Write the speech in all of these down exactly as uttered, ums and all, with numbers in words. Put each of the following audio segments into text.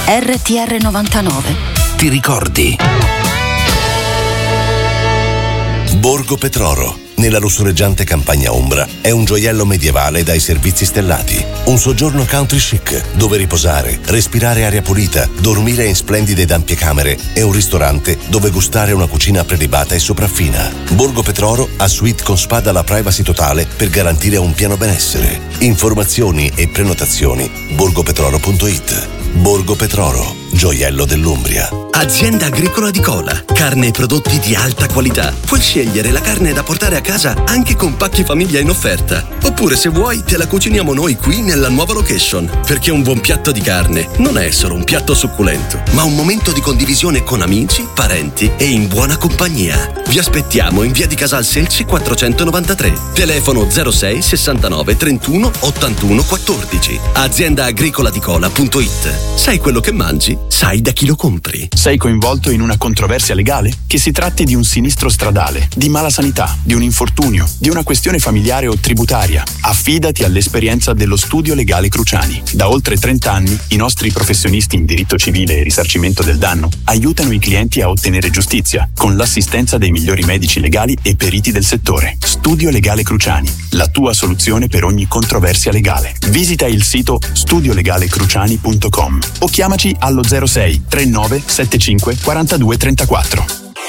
R T R novantanove. Ti ricordi? Borgo Petroro, nella lussureggiante campagna ombra, è un gioiello medievale dai servizi stellati. Un soggiorno country chic, dove riposare, respirare aria pulita, dormire in splendide ed ampie camere e un ristorante dove gustare una cucina prelibata e sopraffina. Borgo Petroro ha suite con spa dalla privacy totale per garantire un pieno benessere. Informazioni e prenotazioni borgopetroro punto it. Borgo Petroro, gioiello dell'Umbria. Azienda agricola di Cola, carne e prodotti di alta qualità. Puoi scegliere la carne da portare a casa anche con pacchi famiglia in offerta. Oppure, se vuoi, te la cuciniamo noi qui nella nuova location. Perché un buon piatto di carne non è solo un piatto succulento, ma un momento di condivisione con amici, parenti e in buona compagnia. Vi aspettiamo in via di Casal Selci quattrocentonovantatré. Telefono zero sei sessantanove trentuno ottantuno quattordici. azienda agricola di cola punto it. Sai quello che mangi? Sai da chi lo compri. Sei coinvolto in una controversia legale? Che si tratti di un sinistro stradale, di mala sanità, di un infortunio, di una questione familiare o tributaria, affidati all'esperienza dello Studio Legale Cruciani. Da oltre trenta anni i nostri professionisti in diritto civile e risarcimento del danno aiutano i clienti a ottenere giustizia con l'assistenza dei migliori medici legali e periti del settore. Studio Legale Cruciani, la tua soluzione per ogni controversia legale. Visita il sito studio legale cruciani punto com o chiamaci allo zero sei trentanove settantacinque quarantadue trentaquattro.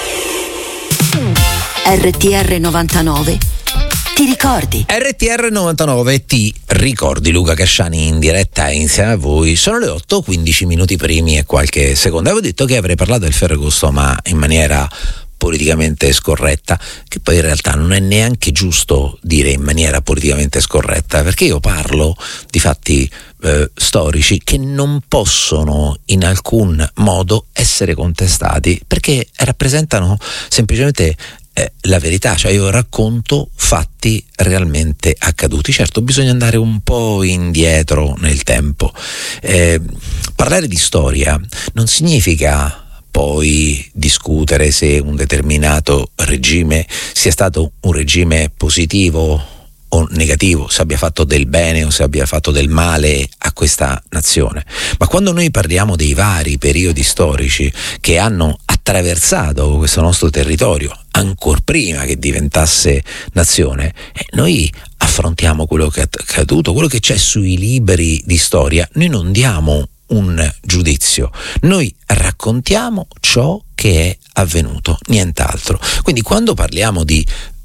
R T R novantanove. Ti ricordi? R T R novantanove ti ricordi. Luca Casciani in diretta insieme a voi. Sono le otto, quindici minuti primi e qualche secondo. Avevo detto che avrei parlato del Ferragosto, ma in maniera politicamente scorretta, che poi in realtà non è neanche giusto dire in maniera politicamente scorretta, perché io parlo di fatti eh, storici che non possono in alcun modo essere contestati, perché rappresentano semplicemente eh, la verità. Cioè, io racconto fatti realmente accaduti. Certo, bisogna andare un po' indietro nel tempo. Eh, parlare di storia non significa poi discutere se un determinato regime sia stato un regime positivo o negativo, se abbia fatto del bene o se abbia fatto del male a questa nazione. Ma quando noi parliamo dei vari periodi storici che hanno attraversato questo nostro territorio, ancor prima che diventasse nazione, eh, noi affrontiamo quello che è accaduto, quello che c'è sui libri di storia. Noi non diamo un giudizio, noi raccontiamo ciò che è avvenuto, nient'altro. Quindi quando parliamo di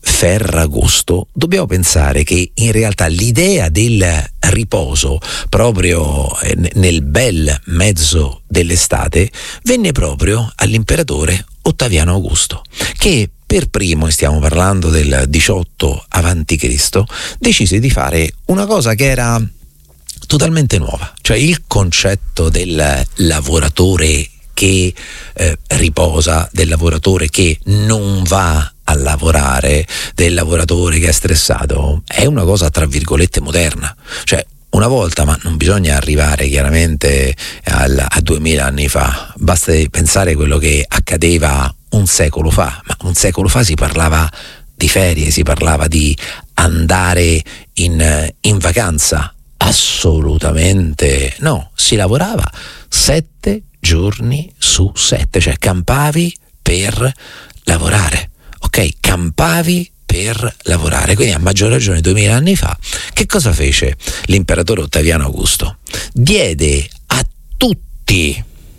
Ferragosto dobbiamo pensare che in realtà l'idea del riposo proprio nel bel mezzo dell'estate venne proprio all'imperatore Ottaviano Augusto, che per primo, e stiamo parlando del diciotto avanti Cristo, decise di fare una cosa che era totalmente nuova, cioè il concetto del lavoratore che eh, riposa, del lavoratore che non va a lavorare, del lavoratore che è stressato, è una cosa tra virgolette moderna. Cioè, una volta, ma non bisogna arrivare chiaramente al, a duemila anni fa, basta pensare a quello che accadeva un secolo fa. Ma un secolo fa si parlava di ferie, si parlava di andare in, in vacanza. Assolutamente no, si lavorava sette giorni su sette, cioè campavi per lavorare, ok? Campavi per lavorare. Quindi a maggior ragione duemila anni fa che cosa fece l'imperatore Ottaviano Augusto? Diede a tutti,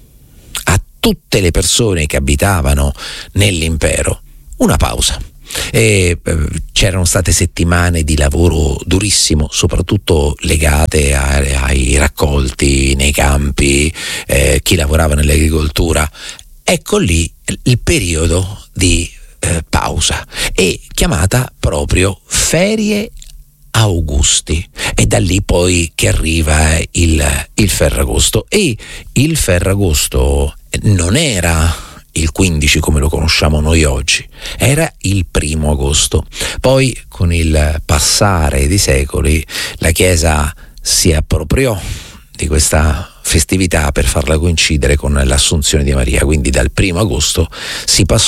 a tutte le persone che abitavano nell'impero una pausa. E eh, c'erano state settimane di lavoro durissimo, soprattutto legate a, ai raccolti nei campi, eh, chi lavorava nell'agricoltura. Ecco lì il periodo di eh, pausa, è chiamata proprio ferie Augusti, e da lì poi che arriva il, il Ferragosto. E il Ferragosto non era il quindici come lo conosciamo noi oggi, era il primo agosto. Poi con il passare dei secoli la Chiesa si appropriò di questa festività per farla coincidere con l'Assunzione di Maria, quindi dal primo agosto si passò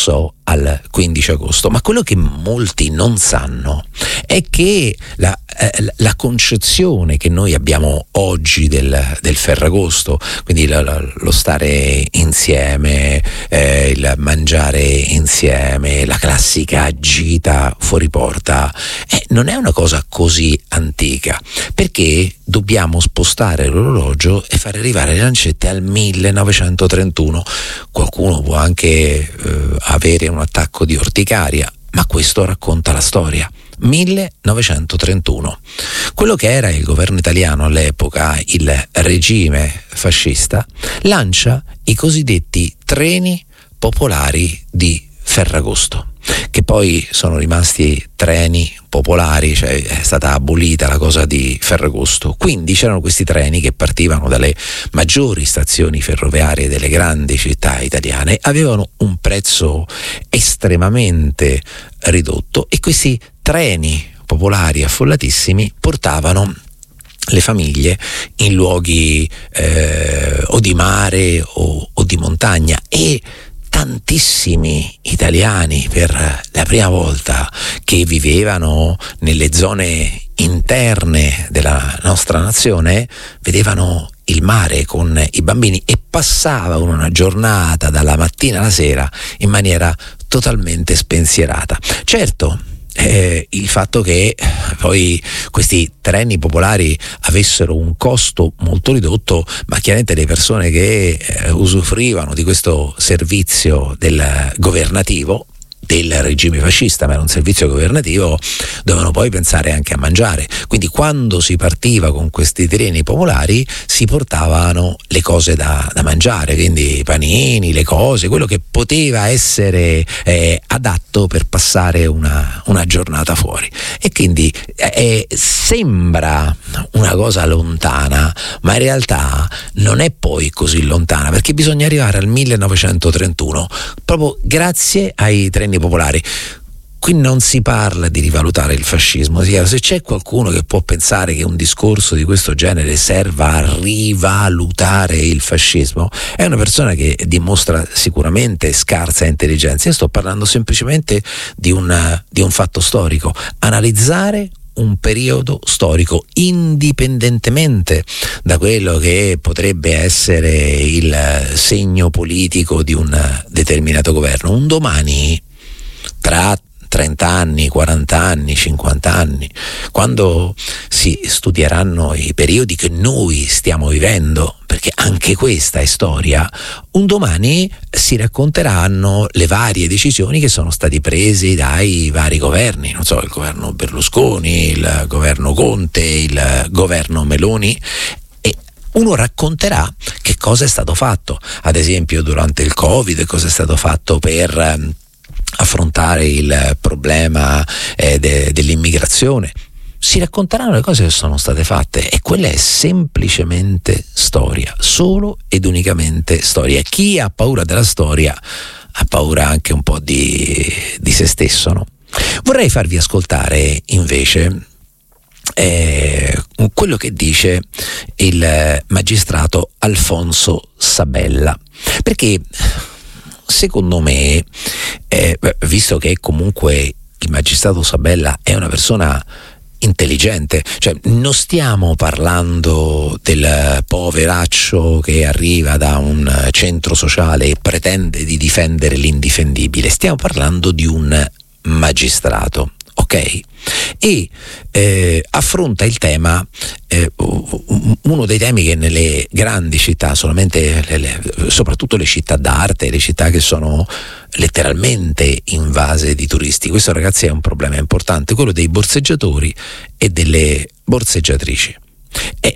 al quindici agosto, ma quello che molti non sanno è che la, eh, la concezione che noi abbiamo oggi del, del Ferragosto, quindi la, la, lo stare insieme, eh, il mangiare insieme, la classica gita fuori porta, eh, non è una cosa così antica, perché dobbiamo spostare l'orologio e far arrivare le lancette al millenovecentotrentuno. Qualcuno può anche eh, avere un attacco di orticaria, ma questo racconta la storia. millenovecentotrentuno. Quello che era il governo italiano all'epoca, il regime fascista, lancia i cosiddetti treni popolari di Ferragosto, che poi sono rimasti treni popolari, cioè è stata abolita la cosa di Ferragosto. Quindi c'erano questi treni che partivano dalle maggiori stazioni ferroviarie delle grandi città italiane, avevano un prezzo estremamente ridotto e questi treni popolari affollatissimi portavano le famiglie in luoghi eh, o di mare o, o di montagna, e tantissimi italiani per la prima volta che vivevano nelle zone interne della nostra nazione vedevano il mare con i bambini e passavano una giornata dalla mattina alla sera in maniera totalmente spensierata. Certo, Eh, il fatto che poi questi treni popolari avessero un costo molto ridotto, ma chiaramente le persone che eh, usufruivano di questo servizio del governativo, del regime fascista, ma era un servizio governativo, dovevano poi pensare anche a mangiare. Quindi quando si partiva con questi treni popolari si portavano le cose da, da mangiare, quindi i panini, le cose, quello che poteva essere eh, adatto per passare una, una giornata fuori. E quindi eh, sembra una cosa lontana, ma in realtà non è poi così lontana, perché bisogna arrivare al millenovecentotrentuno proprio grazie ai treni popolari. Qui non si parla di rivalutare il fascismo. Se c'è qualcuno che può pensare che un discorso di questo genere serva a rivalutare il fascismo, è una persona che dimostra sicuramente scarsa intelligenza. Io sto parlando semplicemente di un, di un fatto storico. Analizzare un periodo storico indipendentemente da quello che potrebbe essere il segno politico di un determinato governo. Un domani, tra trenta anni, quaranta anni, cinquanta anni, quando si studieranno i periodi che noi stiamo vivendo, perché anche questa è storia, un domani si racconteranno le varie decisioni che sono stati presi dai vari governi, non so, il governo Berlusconi, il governo Conte, il governo Meloni, e uno racconterà che cosa è stato fatto, ad esempio durante il Covid, cosa è stato fatto per affrontare il problema eh, de, dell'immigrazione. Si racconteranno le cose che sono state fatte, e quella è semplicemente storia, solo ed unicamente storia. Chi ha paura della storia ha paura anche un po' di, di se stesso, no? Vorrei farvi ascoltare invece eh, quello che dice il magistrato Alfonso Sabella, perché secondo me, eh, visto che comunque il magistrato Sabella è una persona intelligente, cioè non stiamo parlando del poveraccio che arriva da un centro sociale e pretende di difendere l'indifendibile, stiamo parlando di un magistrato, ok? E eh, affronta il tema, eh, uno dei temi che nelle grandi città, solamente le, le, soprattutto le città d'arte, le città che sono letteralmente invase di turisti, questo ragazzi è un problema importante, quello dei borseggiatori e delle borseggiatrici. E